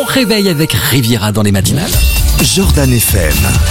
réveil avec Riviera dans les matinales. Jordan FM.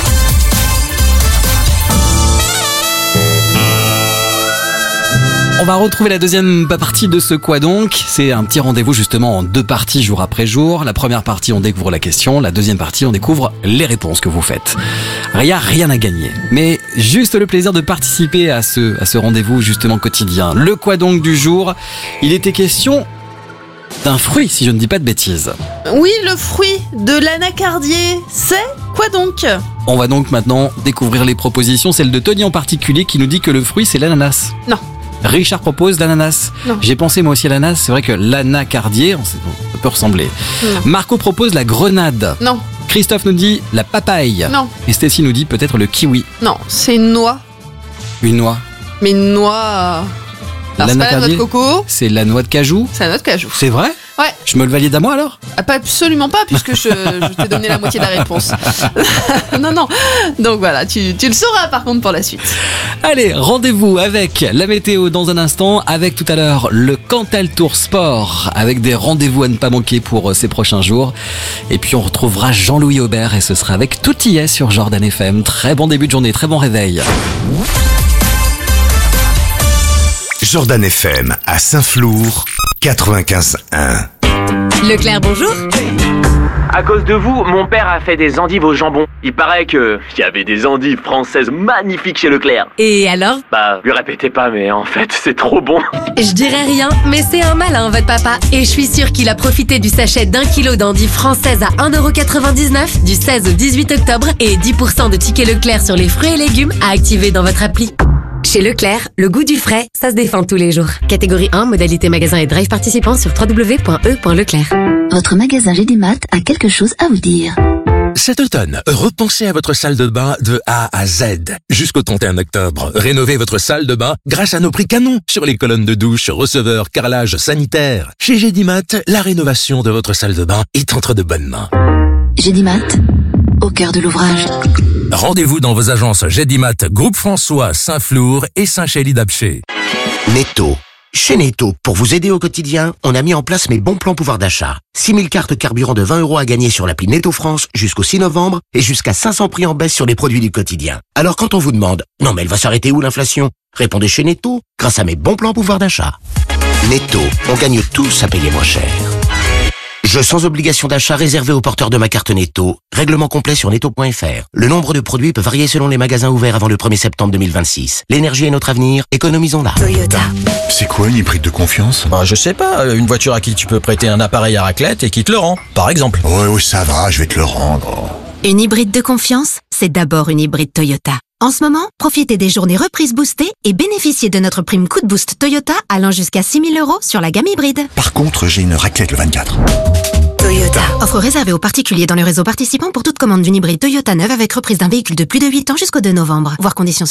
On va retrouver la deuxième partie de ce Quoi donc. C'est un petit rendez-vous justement en 2 parties jour après jour. La première partie, on découvre la question. La deuxième partie, on découvre les réponses que vous faites. Rien à gagner. Mais juste le plaisir de participer à ce rendez-vous justement quotidien. Le Quoi donc du jour. Il était question d'un fruit, si je ne dis pas de bêtises. Oui, le fruit de l'anacardier, c'est quoi donc ? On va donc maintenant découvrir les propositions. Celle de Tony en particulier qui nous dit que le fruit, c'est l'ananas. Non. Richard propose l'ananas. Non. J'ai pensé moi aussi à l'ananas. C'est vrai que l'anacardier, ça peut ressembler. Non. Marco propose la grenade. Non. Christophe nous dit la papaye. Non. Et Stécie nous dit peut-être le kiwi. Non, c'est une noix. Une noix. Mais une noix... Alors c'est pas la noix de coco, C'est la noix de cajou. c'est la noix de cajou. C'est vrai ? Ouais. Je me le valide à moi alors ? Ah, pas absolument pas, puisque je t'ai donné la moitié de la réponse. Non. Donc voilà, tu le sauras par contre pour la suite. Allez, rendez-vous avec la météo dans un instant, avec tout à l'heure le Cantal Tour Sport, avec des rendez-vous à ne pas manquer pour ces prochains jours. Et puis on retrouvera Jean-Louis Aubert et ce sera avec Tout y est sur Jordan FM. Très bon début de journée, très bon réveil. Jordan FM à Saint-Flour, 95.1. Leclerc, bonjour. À cause de vous, mon père a fait des endives au jambon. Il paraît qu'il y avait des endives françaises magnifiques chez Leclerc. Et alors ? Bah, lui répétez pas, mais en fait, c'est trop bon. Je dirais rien, mais c'est un malin, votre papa. Et je suis sûre qu'il a profité du sachet d'1 kilo d'endives françaises à 1,99€ du 16 au 18 octobre et 10% de tickets Leclerc sur les fruits et légumes à activer dans votre appli. Chez Leclerc, le goût du frais, ça se défend tous les jours. Catégorie 1, modalité magasin et drive participant sur www.e.leclerc. Votre magasin Gédimat a quelque chose à vous dire. Cet automne, repensez à votre salle de bain de A à Z. Jusqu'au 31 octobre, rénovez votre salle de bain grâce à nos prix canons sur les colonnes de douche, receveurs, carrelage sanitaire. Chez Gédimat, la rénovation de votre salle de bain est entre de bonnes mains. Gédimat, au cœur de l'ouvrage. Rendez-vous dans vos agences Gédimat, Groupe François, Saint-Flour et Saint-Chély-d'Apcher. Netto. Chez Netto, pour vous aider au quotidien, on a mis en place mes bons plans pouvoir d'achat. 6000 cartes carburant de 20€ à gagner sur l'appli Netto France jusqu'au 6 novembre et jusqu'à 500 prix en baisse sur les produits du quotidien. Alors quand on vous demande « Non mais elle va s'arrêter où l'inflation ?» Répondez chez Netto grâce à mes bons plans pouvoir d'achat. Netto, on gagne tous à payer moins cher. Jeu sans obligation d'achat réservé aux porteurs de ma carte Netto. Règlement complet sur netto.fr. Le nombre de produits peut varier selon les magasins ouverts avant le 1er septembre 2026. L'énergie est notre avenir, économisons-la. Toyota. C'est quoi une hybride de confiance ? Je sais pas, une voiture à qui tu peux prêter un appareil à raclette et qui te le rend, par exemple. Ouais, ça va, je vais te le rendre. Une hybride de confiance, c'est d'abord une hybride Toyota. En ce moment, profitez des journées reprises boostées et bénéficiez de notre prime coup de boost Toyota allant jusqu'à 6 000€ sur la gamme hybride. Par contre, j'ai une raclette le 24. Toyota. Offre réservée aux particuliers dans le réseau participant pour toute commande d'une hybride Toyota neuve avec reprise d'un véhicule de plus de 8 ans jusqu'au 2 novembre. Voir conditions